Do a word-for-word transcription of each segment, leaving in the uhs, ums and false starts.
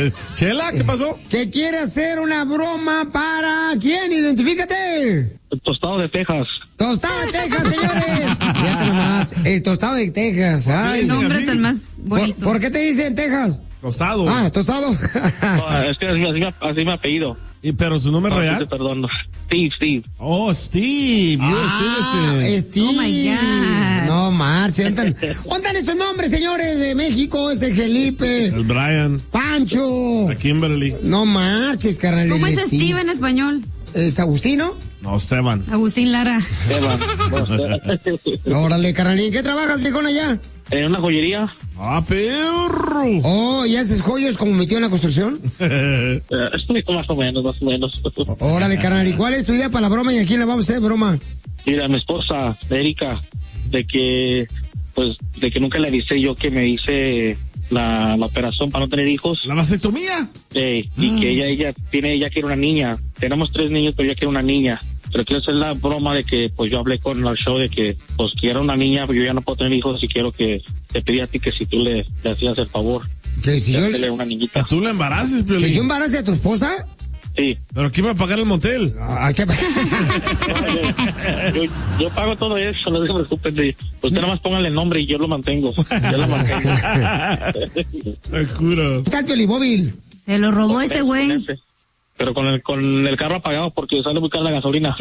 Chela, ¿qué pasó? Que quiere hacer una broma para ¿quién? Identifícate. El tostado de Texas. Tostado de Texas, señores. Fíjate nomás, el tostado de Texas. Ay, El nombre así? tan más bonito. ¿Por, ¿Por qué te dicen Texas? Tostado. Ah, tostado. No, es que así, así, me- así me apellido. ¿Y pero su nombre No, real? sí, perdón. Steve, Steve. Oh, Steve. Ah, Steve. Steve. Oh, my God. No marchen. ¿Dónde están esos nombres, señores, de México? Ese Felipe, El Brian. Pancho. La Kimberly. No marches, carnal. ¿Cómo el es Steve en español? ¿Es Agustino? No, Esteban. Agustín Lara. Esteban. No, Órale, carnalín. ¿Qué trabajas, viejón, allá? en una joyería. Ah, perro. Oh, ¿y haces joyos como metido en la construcción? Eh, estoy más o menos, más o menos. Órale, carnal. ¿Y cuál es tu idea para la broma y a quién le vamos a hacer broma? Mira, mi esposa, Erika, de que, pues, de que nunca le avisé yo que me hice la, la operación para no tener hijos. ¿La vasectomía? Eh, y que ella, ella tiene, ella quiere una niña. Tenemos tres niños, pero ella quiere una niña. Pero quiero hacer la broma de que, pues, yo hablé con el show de que, pues, quiero una niña, pero yo ya no puedo tener hijos y quiero que te pedí a ti que si tú le, le hacías el favor ¿Que si de yo, hacerle una niñita. ¿Que tú la embaraces, que yo Piolín? embarace a tu esposa? Sí. ¿Pero quién va a pagar el motel? Ay, qué... yo, yo pago todo eso, no se preocupen. de- Usted nada más póngale el nombre y yo lo mantengo. Yo lo mantengo. Te juro. Está el piolibóvil. Se lo robó Con este ese, güey. con ese. Pero con el, con el carro apagado porque sale muy cara la gasolina.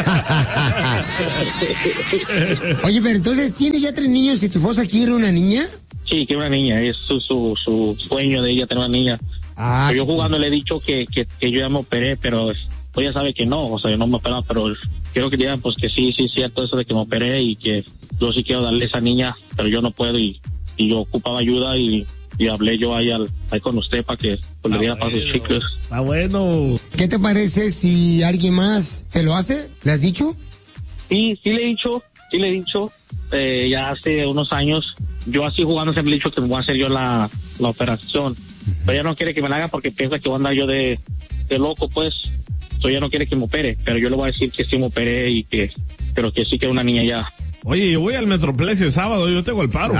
Oye, pero entonces, ¿tienes ya tres niños y tu esposa quiere una niña? Sí, quiere una niña, es su, su, su sueño de ella tener una niña. Ah, Pero yo jugando le he dicho que, que, que yo ya me operé, pero es- pues ella sabe que no, o sea, yo no me operé, pero quiero que digan pues que sí, sí, es cierto eso de que me operé y que yo sí quiero darle a esa niña, pero yo no puedo y, y yo ocupaba ayuda y, y hablé yo ahí, al, ahí con usted para que pues, le diera para sus chicos. Está bueno. ¿qué te parece si alguien más te lo hace? ¿Le has dicho? Sí, sí le he dicho, sí le he dicho, eh, ya hace unos años, yo así jugando siempre le he dicho que me voy a hacer yo la, la operación, pero ella no quiere que me la haga porque piensa que voy a andar yo de, de loco, pues, so ella no quiere que me opere, pero yo le voy a decir que sí me operé y que, pero que sí que una niña ya. Oye, yo voy al Metroplex el sábado, yo tengo el paro.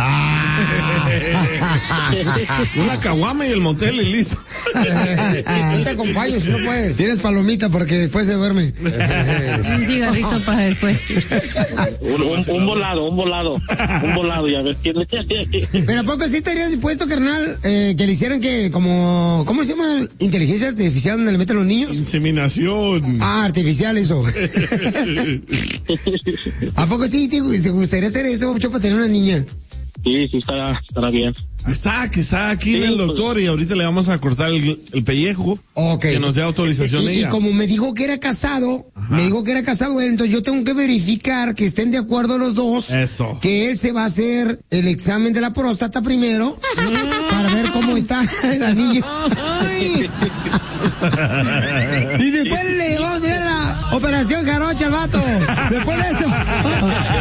Una caguama y el motel y listo. No te acompaño si no puedes. Tienes palomita porque después se duerme. Un cigarrito para después. Un, un, un volado, un volado, un volado, y a ver quién. Pero ¿a poco sí estarías dispuesto, carnal, eh, que le hicieran que, como, ¿cómo se llama? Inteligencia artificial donde le meten los niños. Inseminación. Ah, artificial eso. ¿A poco sí te, te gustaría hacer eso, mucho, para tener una niña? Sí, sí, estará, estará bien. Está, que está aquí Sí, el pues. doctor y ahorita le vamos a cortar el, el pellejo. Ok. Que nos dé autorización Y, y ella. como me dijo que era casado, me dijo que era casado él, entonces yo tengo que verificar que estén de acuerdo los dos. Eso. Que él se va a hacer el examen de la próstata primero para ver cómo está el anillo. Ay. Y después le vamos a hacer la operación jarocha al vato. Después de eso.